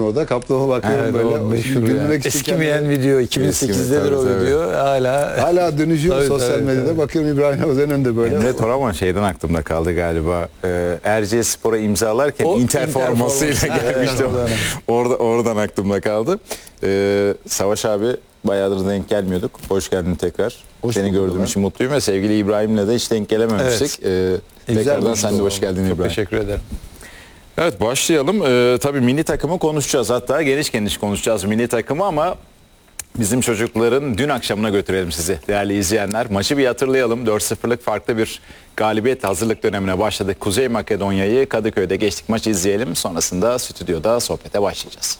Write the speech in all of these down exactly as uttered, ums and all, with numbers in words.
orada. Kaplama bakıyorum Evet, böyle. o meşhur Gülmek ya. isterken Eskimeyen böyle- video. iki bin sekizdedir o tabii, video. Hala Hala dönüşüyor Tabii, sosyal tabii, medyada. tabii. Bakıyorum İbrahim Yavuz'un önünde böyle. Emre Toraman şeyden aklımda kaldı galiba. Ee, Erciyes Spor'a imzalarken O Inter Inter formasıyla forması. gelmişti. Evet, oradan. Orada oradan aklımda kaldı. Ee, Savaş abi bayağıdır denk gelmiyorduk. Hoş geldin tekrar. Hoş Seni bulduk gördüğüm ben. için mutluyum ve sevgili İbrahim'le de hiç denk gelememiştik. Ee, tekrardan buluştuk sen de o hoş geldin çok İbrahim. teşekkür ederim. Evet, başlayalım. Ee, tabii milli takımı konuşacağız. Hatta geniş geniş konuşacağız milli takımı ama bizim çocukların dün akşamına götürelim sizi değerli izleyenler. Maçı bir hatırlayalım. dört sıfırlık farklı bir galibiyetle hazırlık dönemine başladık. Kuzey Makedonya'yı Kadıköy'de geçtik, maçı izleyelim. Sonrasında stüdyoda sohbete başlayacağız.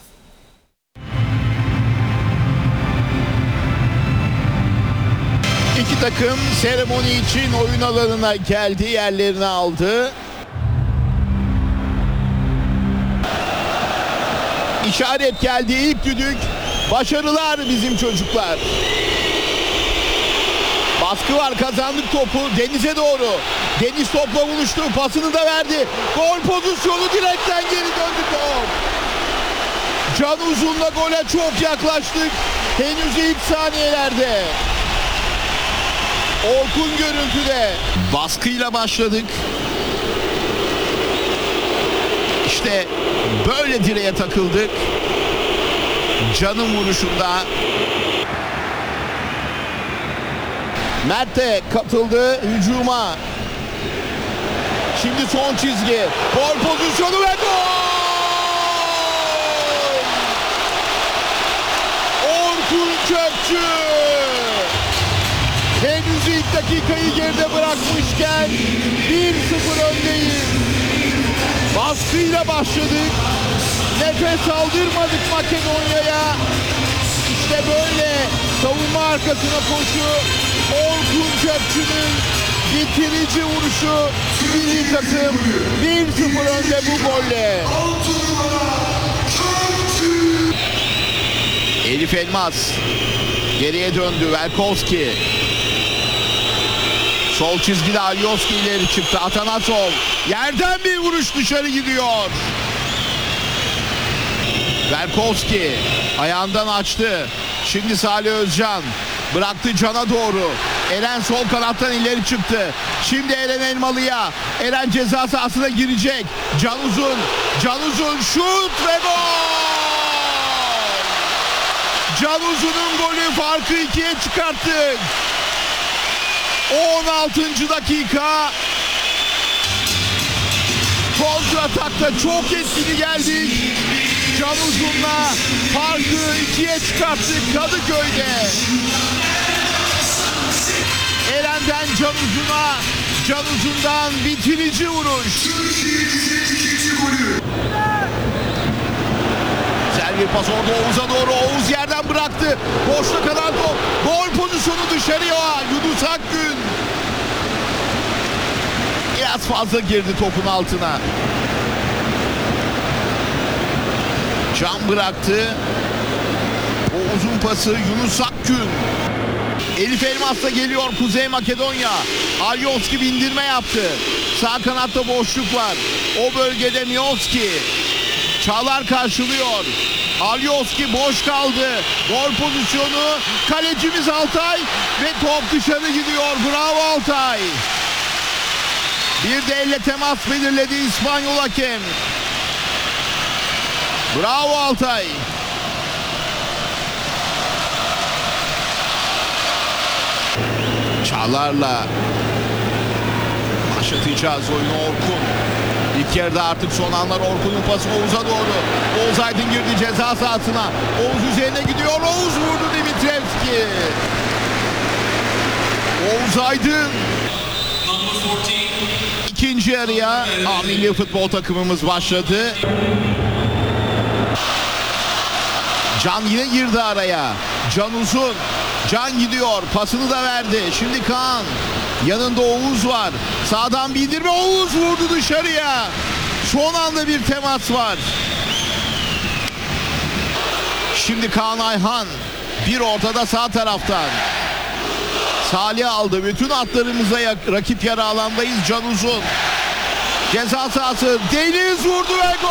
İki takım seremoni için oyun alanına geldi, yerlerini aldı. İşaret geldi, ilk düdük. Başarılar bizim çocuklar. Baskı var, kazandık topu Deniz'e doğru. Deniz topla buluştu, pasını da verdi. Gol pozisyonu, direkten geri döndü top. Can Uzun'la gole çok yaklaştık. Henüz ilk saniyelerde. Orkun görüntüde. Baskıyla başladık. İşte böyle direğe takıldık. Can'ın vuruşunda. Mert de katıldı hücuma. Şimdi son çizgi. Gol pozisyonu ve gol! Orkun Kökçü! Henüz ilk dakikayı geride bırakmışken bir sıfır öndeyiz. Baskıyla başladık. Nefes aldırmadık Makedonya'ya. İşte böyle savunma arkasına koşu. Orkun Kökçü'nün bitirici vuruşu. Milli takım bir sıfır önde bu golle. Elif Elmas geriye döndü. Velkovski. Sol çizgide Alioski ileri çıktı. Atanasov. Yerden bir vuruş dışarı gidiyor. Velkovski ayağından açtı. Şimdi Salih Özcan bıraktı Can'a doğru. Eren sol kanattan ileri çıktı. Şimdi Eren Elmalı'ya. Eren ceza sahasına girecek. Can Uzun. Can Uzun şut ve gol! Can Uzun'un golü, farkı ikiye çıkarttık. on altıncı dakika. Kontratakta çok etkili geldik. Can Uzun'la farkı ikiye çıkarttık Kadıköy'de. Eren'den Can Uzun'a, Can Uzun'dan bitirici vuruş. Güzel bir pas orada Oğuz'a doğru. Oğuz yerden bıraktı. Boşta kalan top. Gol pozisyonu dışarıya. Yunus Akgün. Biraz fazla girdi topun altına. Can bıraktı. O uzun pası Yunus Akgün. Elif Elmas da geliyor Kuzey Makedonya. Alioski bindirme yaptı. Sağ kanatta boşluk var. O bölgede Mioski. Çağlar karşılıyor. Alioski boş kaldı. Gol pozisyonu. Kalecimiz Altay. Ve top dışarı gidiyor. Bravo Altay. Bir de elle temas belirledi İspanyol hakem. Bravo Altay. Çağlar'la başlatacağız oyunu Orkun. İlk yarıda artık son anlar Orkun'un pası Oğuz'a doğru. Oğuz Aydın girdi ceza sahasına. Oğuz üzerine gidiyor. Oğuz vurdu Dimitrevski. Oğuz Aydın. İkinci yarıya A milli futbol takımımız başladı. Can yine girdi araya. Can Uzun. Can gidiyor. Pasını da verdi. Şimdi Kaan. Yanında Oğuz var. Sağdan bindirme. Oğuz vurdu dışarıya. Son anda bir temas var. Şimdi Kaan Ayhan. Bir ortada sağ taraftan. Salih aldı. Bütün atlarımıza rakip yarı alandayız. Can Uzun. Ceza sahası. Deniz vurdu ve gol.